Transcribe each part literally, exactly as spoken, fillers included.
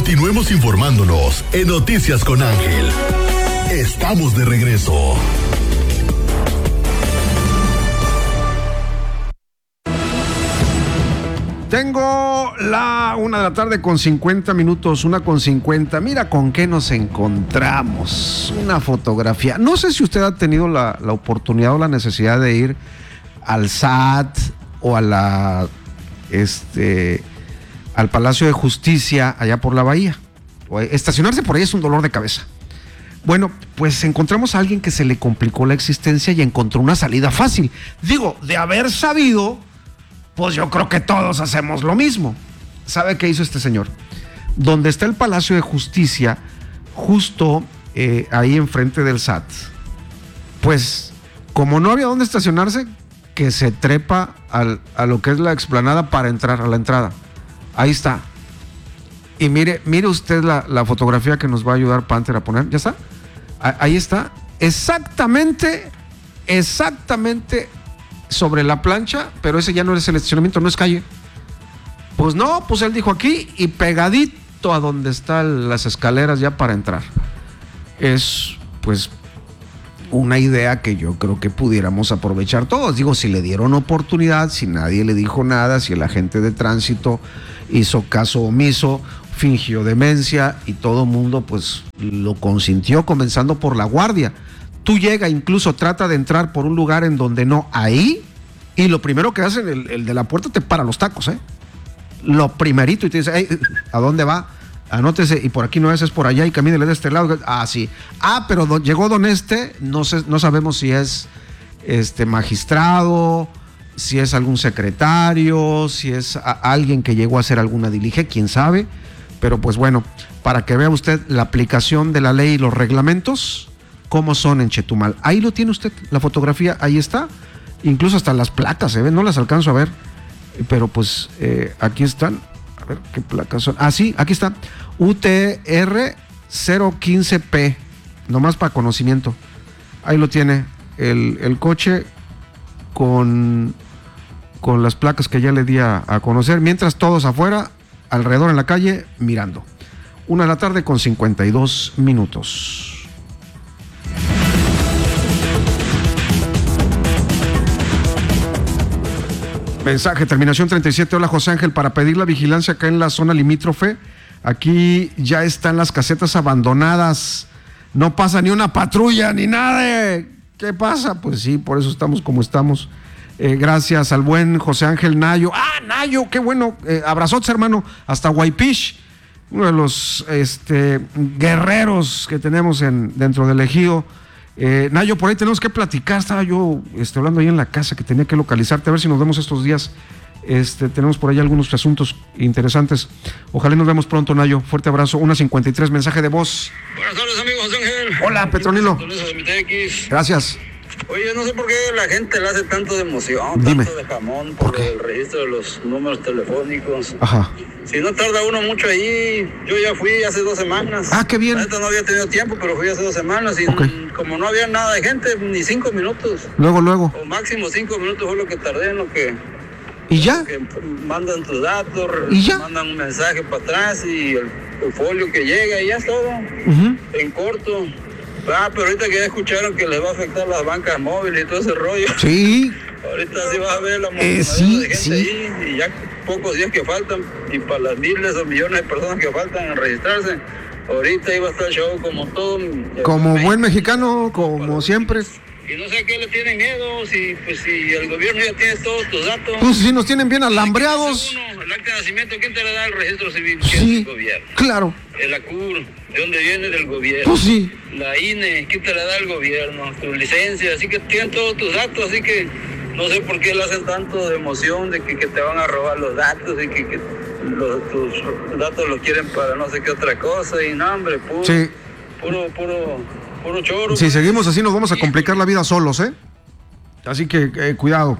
Continuemos informándonos en Noticias con Ángel. Estamos de regreso. Tengo la una de la tarde con cincuenta minutos, una con cincuenta. Mira con qué nos encontramos. Una fotografía. No sé si usted ha tenido la, la oportunidad o la necesidad de ir al S A T o a la este al Palacio de Justicia allá por la Bahía. Estacionarse por ahí es un dolor de cabeza. Bueno, pues encontramos a alguien que se le complicó la existencia y encontró una salida fácil. Digo, de haber sabido, pues yo creo que todos hacemos lo mismo. ¿Sabe qué hizo este señor? Donde está el Palacio de Justicia, justo eh, ahí enfrente del S A T, pues como no había dónde estacionarse, que se trepa al, a lo que es la explanada para entrar a la entrada. Ahí está. Y mire, mire usted la, la fotografía que nos va a ayudar Panther a poner. ¿Ya está? Ahí está. Exactamente, exactamente sobre la plancha, pero ese ya no es el estacionamiento, no es calle. Pues no, pues él dijo aquí y pegadito a donde están las escaleras ya para entrar. Es, pues, una idea que yo creo que pudiéramos aprovechar todos. Digo, si le dieron oportunidad, si nadie le dijo nada, si el agente de tránsito hizo caso omiso, fingió demencia y todo el mundo pues lo consintió, comenzando por la guardia. Tú llega, incluso trata de entrar por un lugar en donde no, ahí, y lo primero que hacen, el, el de la puerta te para los tacos, ¿eh? Lo primerito, y te dice, hey, ¿a dónde va? Anótese, y por aquí no es, es por allá, y camínele de este lado. Ah, sí. Ah, pero do, llegó don este, no sé, no sabemos si es este magistrado, si es algún secretario, si es a, alguien que llegó a hacer alguna diligencia, quién sabe. Pero pues bueno, para que vea usted la aplicación de la ley y los reglamentos, cómo son en Chetumal. Ahí lo tiene usted, la fotografía, ahí está. Incluso hasta las placas se ven, no las alcanzo a ver, pero pues eh, aquí están. A ver qué placas son. Ah, sí, aquí está. U T R cero quince P, nomás para conocimiento. Ahí lo tiene, el, el coche con, con las placas que ya le di a, a conocer, mientras todos afuera, alrededor en la calle, mirando. Una de la tarde con cincuenta y dos minutos. Mensaje, terminación treinta y siete. Hola, José Ángel, para pedir la vigilancia acá en la zona limítrofe. Aquí ya están las casetas abandonadas. No pasa ni una patrulla ni nada. ¿Qué pasa? Pues sí, por eso estamos como estamos. Eh, gracias al buen José Ángel Nayo. Ah, Nayo, qué bueno. Eh, abrazotes, hermano. Hasta Guaypish, uno de los este, guerreros que tenemos en, dentro del ejido. Eh, Nayo, por ahí tenemos que platicar. Estaba yo este, hablando ahí en la casa que tenía que localizarte, a ver si nos vemos estos días. Este, tenemos por ahí algunos asuntos interesantes. Ojalá nos vemos pronto, Nayo. Fuerte abrazo. una cincuenta y tres, mensaje de voz. Buenas tardes, amigos, José Ángel. Hola, Petronilo. Gracias. Oye, no sé por qué la gente le hace tanto de emoción, Dime. tanto de jamón por, ¿por el registro de los números telefónicos. Ajá. Si no tarda uno mucho ahí, yo ya fui hace dos semanas. Ah, qué bien. Ahorita no había tenido tiempo, pero fui hace dos semanas y okay. como no había nada de gente, ni cinco minutos. Luego, luego. O máximo cinco minutos fue lo que tardé en lo que... ¿Y ya? Que mandan tus datos, ¿Y ya? mandan un mensaje para atrás y el, el folio que llega y ya es todo. Uh-huh. En corto. Ah, pero ahorita que ya escucharon que les va a afectar las bancas móviles y todo ese rollo. Sí. Ahorita sí vas a ver la eh, sí, de gente sí. ahí y ya pocos días que faltan y para las miles o millones de personas que faltan en registrarse. Ahorita iba a estar el show como todo. Como México, buen mexicano, como siempre. Y no sé a qué le tienen miedo, si, pues, si el gobierno ya tiene todos tus datos. Pues si nos tienen bien alambreados. Uno, el acta de nacimiento, ¿quién te le da el registro civil? Sí, es el gobierno. Claro. El ACUR, ¿de dónde viene? Del gobierno. Pues sí. La I N E, ¿quién te la da el gobierno? Tu licencia, así que tienen todos tus datos, así que no sé por qué le hacen tanto de emoción de que, que te van a robar los datos y que, que los, tus datos los quieren para no sé qué otra cosa y no, hombre, puro, sí. puro, puro, puro choro. Si seguimos así nos vamos a complicar la vida solos, ¿eh? Así que eh, cuidado.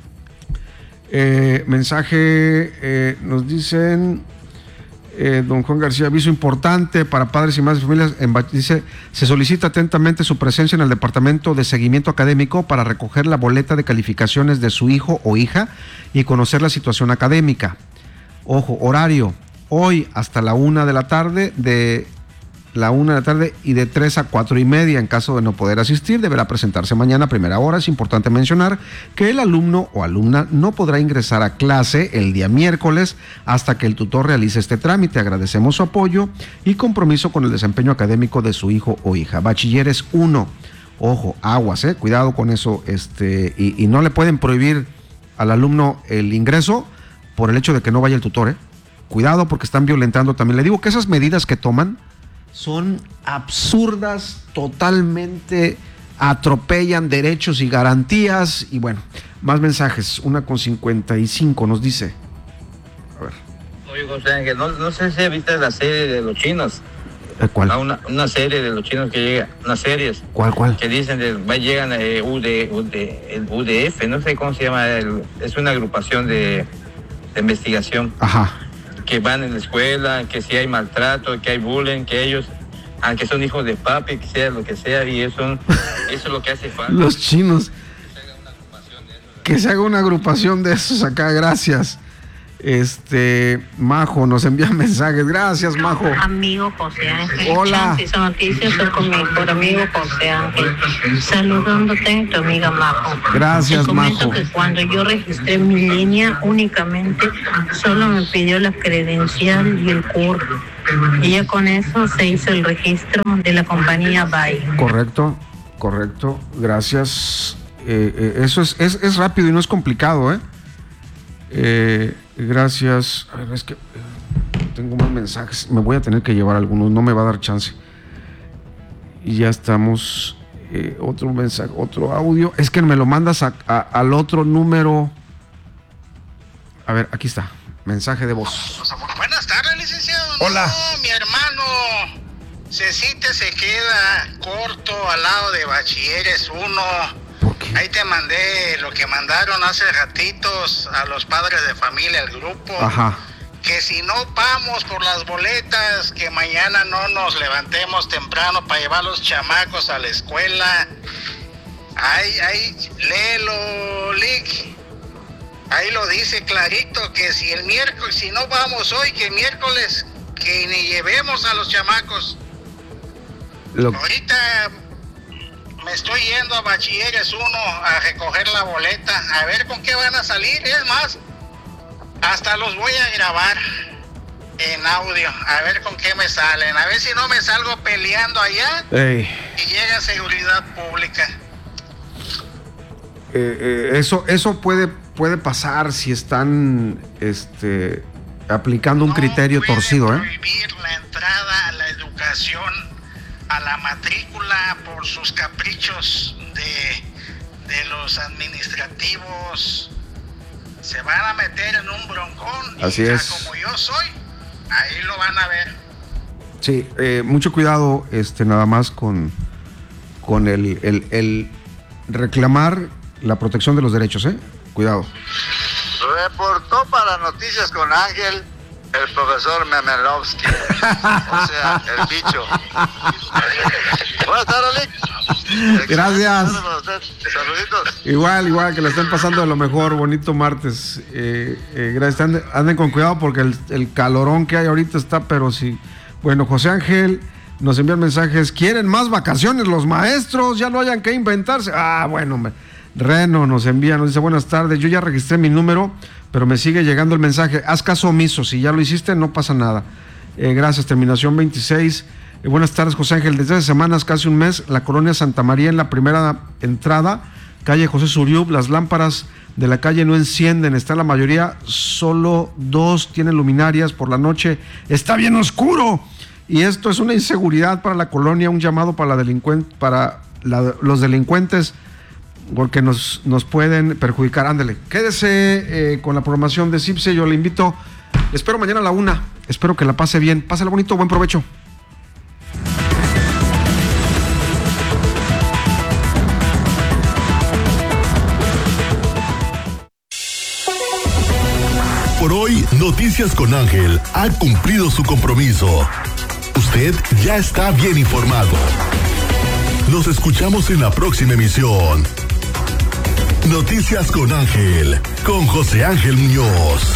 Eh, mensaje, eh, nos dicen, eh, don Juan García, aviso importante para padres y madres de familias, en, dice, se solicita atentamente su presencia en el departamento de seguimiento académico para recoger la boleta de calificaciones de su hijo o hija y conocer la situación académica. Ojo, horario, hoy hasta la una de la tarde, de la una de la tarde y de tres a cuatro y media. En caso de no poder asistir, deberá presentarse mañana a primera hora. Es importante mencionar que el alumno o alumna no podrá ingresar a clase el día miércoles hasta que el tutor realice este trámite. Agradecemos su apoyo y compromiso con el desempeño académico de su hijo o hija. Bachilleres uno, ojo, aguas, eh, cuidado con eso, este, y, y no le pueden prohibir al alumno el ingreso por el hecho de que no vaya el tutor, eh. Cuidado porque están violentando también. Le digo que esas medidas que toman son absurdas, totalmente atropellan derechos y garantías. Y bueno, más mensajes. Una con cincuenta y cinco nos dice. A ver. Oye, José Ángel, no, no sé si viste la serie de los chinos. ¿Cuál? Una, una serie de los chinos que llega, unas series. ¿Cuál, cuál? Que dicen, de, va, llegan eh, U D, U D, el U D F, no sé cómo se llama, el, es una agrupación de, de investigación. Ajá. Que van en la escuela, que si hay maltrato, que hay bullying, que ellos, aunque son hijos de papi, que sea lo que sea, y eso, eso es lo que hace falta. Los chinos. Que se haga una agrupación de esos acá, gracias. Este, Majo nos envía mensajes, gracias Majo. Amigo José Ángel. Hola. Son noticias, soy con mi mejor amigo José Ángel. Saludándote, tu amiga Majo. Gracias, Te comento Majo. que cuando yo registré mi línea, únicamente solo me pidió la credencial y el C U R. Y ya con eso se hizo el registro de la compañía B A I. Correcto, correcto, gracias. Eh, eh, eso es, es, es rápido y no es complicado, ¿eh? Eh, gracias. A ver, es que eh, tengo más mensajes. Me voy a tener que llevar algunos, no me va a dar chance. Y ya estamos. Eh, otro mensaje, otro audio. Es que me lo mandas a, a, al otro número. A ver, aquí está. Mensaje de voz. Buenas tardes, licenciado. Hola. No, mi hermano Cecite se queda corto al lado de Bachilleres uno. ¿Por qué? Ahí te mandé lo que mandaron hace ratitos a los padres de familia, el grupo. Ajá. Que si no vamos por las boletas, que mañana no nos levantemos temprano para llevar a los chamacos a la escuela. Ahí, ahí, léelo, Lick. Ahí lo dice clarito, que si el miércoles, si no vamos hoy, que miércoles, que ni llevemos a los chamacos. Lo... Ahorita me estoy yendo a Bachilleres uno a recoger la boleta, a ver con qué van a salir. Es más, hasta los voy a grabar en audio, a ver con qué me salen, a ver si no me salgo peleando allá. Ey. Y llega seguridad pública. Eh, eh, eso, eso puede, puede pasar si están este, aplicando un No criterio pueden torcido, ¿eh? prohibir la entrada a la educación, a la matrícula por sus caprichos de, de los administrativos. Se van a meter en un broncón. Así y ya es. como yo soy, ahí lo van a ver. Sí, eh, mucho cuidado, este, nada más con, con el, el, el reclamar la protección de los derechos, ¿eh? Cuidado. Reportó para Noticias con Ángel el profesor Memelovsky, o sea, el bicho. Buenas tardes, Lick. Gracias. Saluditos. Igual, igual, que la estén pasando de lo mejor, bonito martes. Eh, eh, gracias, anden, anden con cuidado porque el, el calorón que hay ahorita está, pero sí. Bueno, José Ángel nos envían mensajes, quieren más vacaciones los maestros, ya no hayan que inventarse. Ah, bueno, me... Reno nos envía, nos dice buenas tardes, yo ya registré mi número, pero me sigue llegando el mensaje, haz caso omiso, si ya lo hiciste no pasa nada. Eh, gracias, terminación veintiséis. Eh, buenas tardes, José Ángel, desde hace semanas, casi un mes, la colonia Santa María en la primera entrada, calle José Suriub, las lámparas de la calle no encienden, está la mayoría, solo dos tienen luminarias por la noche, está bien oscuro, y esto es una inseguridad para la colonia, un llamado para, la delincuente, para la, los delincuentes, porque nos, nos pueden perjudicar. Ándele, quédese eh, con la programación de CIPSE, yo le invito, le espero mañana a la una, espero que la pase bien, pásela bonito, buen provecho. Por hoy, Noticias con Ángel ha cumplido su compromiso. Usted ya está bien informado. Nos escuchamos en la próxima emisión. Noticias con Ángel, con José Ángel Muñoz.